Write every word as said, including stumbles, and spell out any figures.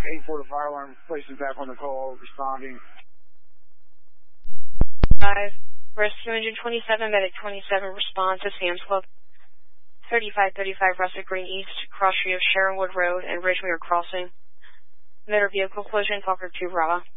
eight four, the fire alarm, placing back on the call, responding. five, Rescue Engine twenty-seven, Medic twenty-seven, respond to Sam's Club. thirty-five thirty-five, Russet Green East, cross street of Sharonwood Road and Ridgemere Crossing. Motor vehicle collision, Fokker two Bravo.